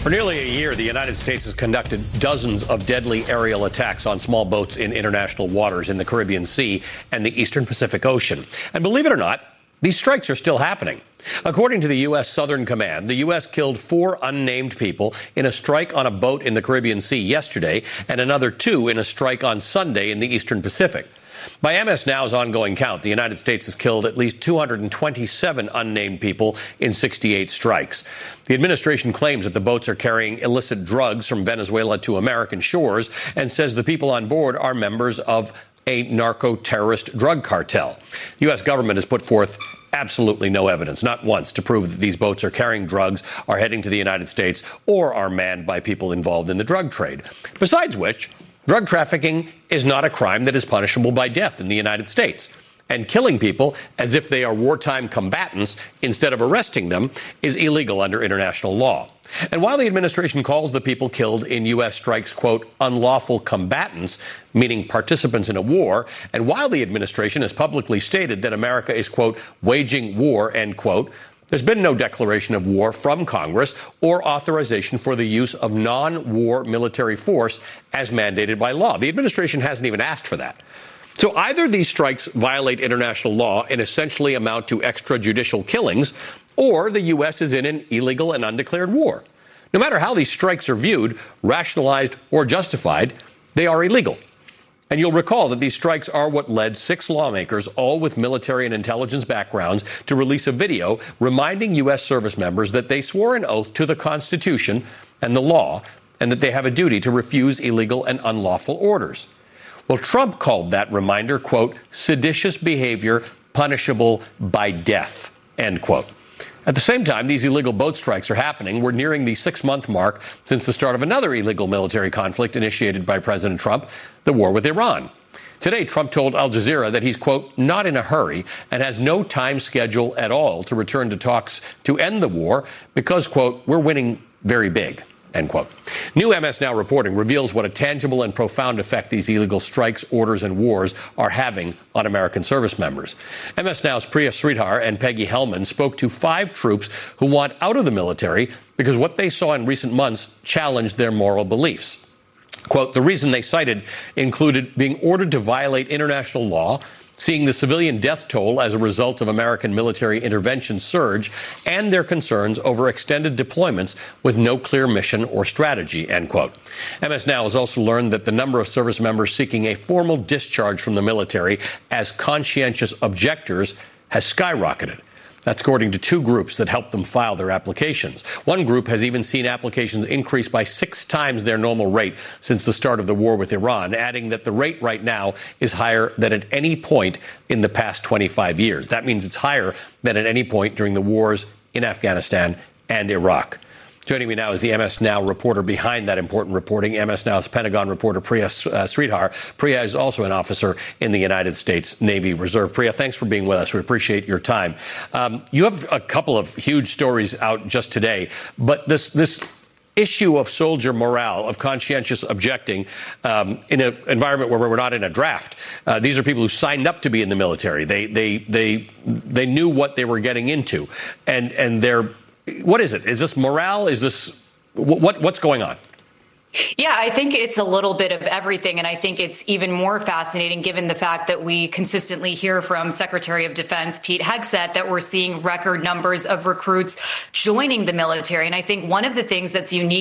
For nearly a year, the United States has conducted dozens of deadly aerial attacks on small boats in international waters in the Caribbean Sea and the Eastern Pacific Ocean. And believe it or not, these strikes are still happening. According to the U.S. Southern Command, the U.S. killed 4 unnamed people in a strike on a boat in the Caribbean Sea yesterday and another 2 in a strike on Sunday in the Eastern Pacific. By MS Now's ongoing count, the United States has killed at least 227 unnamed people in 68 strikes. The administration claims that the boats are carrying illicit drugs from Venezuela to American shores and says the people on board are members of a narco-terrorist drug cartel. The U.S. government has put forth absolutely no evidence, not once, to prove that these boats are carrying drugs, are heading to the United States, or are manned by people involved in the drug trade. Besides which, drug trafficking is not a crime that is punishable by death in the United States. And killing people as if they are wartime combatants instead of arresting them is illegal under international law. And while the administration calls the people killed in U.S. strikes, quote, unlawful combatants, meaning participants in a war, and while the administration has publicly stated that America is, quote, waging war, end quote, there's been no declaration of war from Congress or authorization for the use of non-war military force as mandated by law. The administration hasn't even asked for that. So either these strikes violate international law and essentially amount to extrajudicial killings, or the U.S. is in an illegal and undeclared war. No matter how these strikes are viewed, rationalized or justified, they are illegal. And you'll recall that these strikes are what led 6 lawmakers, all with military and intelligence backgrounds, to release a video reminding U.S. service members that they swore an oath to the Constitution and the law, and that they have a duty to refuse illegal and unlawful orders. Well, Trump called that reminder, quote, seditious behavior punishable by death, end quote. At the same time, these illegal boat strikes are happening. We're nearing the 6-month mark since the start of another illegal military conflict initiated by President Trump, the war with Iran. Today, Trump told Al Jazeera that he's, quote, not in a hurry and has no time schedule at all to return to talks to end the war because, quote, we're winning very big, end quote. New MS Now reporting reveals what a tangible and profound effect these illegal strikes, orders, and wars are having on American service members. MS Now's Priya Sridhar and Peggy Hellman spoke to 5 troops who want out of the military because what they saw in recent months challenged their moral beliefs. Quote, the reason they cited included being ordered to violate international law, seeing the civilian death toll as a result of American military intervention surge, and their concerns over extended deployments with no clear mission or strategy, end quote. MS Now has also learned that the number of service members seeking a formal discharge from the military as conscientious objectors has skyrocketed. That's according to 2 groups that helped them file their applications. One group has even seen applications increase by 6 times their normal rate since the start of the war with Iran, adding that the rate right now is higher than at any point in the past 25 years. That means it's higher than at any point during the wars in Afghanistan and Iraq. Joining me now is the MS Now reporter behind that important reporting, MS Now's Pentagon reporter Priya Sridhar. Priya is also an officer in the United States Navy Reserve. Priya, thanks for being with us. We appreciate your time. You have a couple of huge stories out just today, but this issue of soldier morale, of conscientious objecting in an environment where we're not in a draft. These are people who signed up to be in the military. They knew what they were getting into, and they're. What is it? Is this morale? Is this what's going on? Yeah, I think it's a little bit of everything. And I think it's even more fascinating given the fact that we consistently hear from Secretary of Defense Pete Hegseth that we're seeing record numbers of recruits joining the military. And I think one of the things that's unique